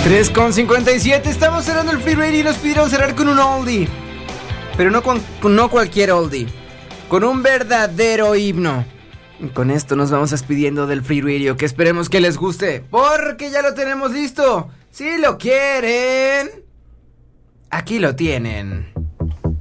3:57, estamos cerrando el Free Radio y nos pidieron cerrar con un oldie. Pero no cualquier oldie, con un verdadero himno. Y con esto nos vamos despidiendo del Free Radio, que esperemos que les guste, porque ya lo tenemos listo. Si lo quieren, aquí lo tienen.